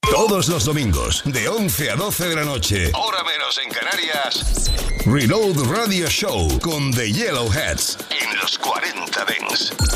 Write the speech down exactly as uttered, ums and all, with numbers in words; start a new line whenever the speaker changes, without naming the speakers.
Todos los domingos, de once a doce de la noche, hora menos en Canarias, Reload Radio Show con The Yellowheads en los cuarenta Dents.